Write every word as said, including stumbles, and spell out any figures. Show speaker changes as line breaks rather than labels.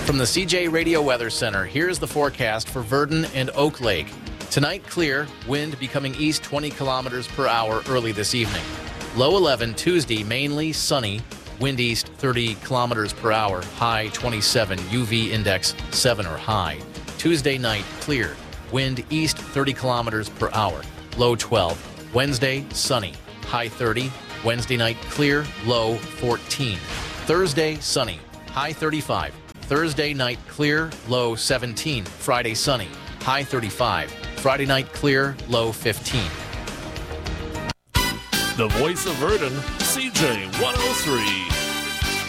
From the C J Radio Weather Center, here's the forecast for Verdon and Oak Lake. Tonight, clear, wind becoming east twenty kilometers per hour early this evening. Low eleven Tuesday, mainly sunny, wind east thirty kilometers per hour, high twenty-seven, U V index seven or high. Tuesday night, clear, wind east thirty kilometers per hour, low twelve. Wednesday, sunny, high thirty. Wednesday night, clear, low fourteen. Thursday, sunny, high thirty-five. Thursday night, clear, low seventeen. Friday, sunny, high thirty-five. Friday night, clear, low fifteen.
The voice of Verdon, C J one oh three.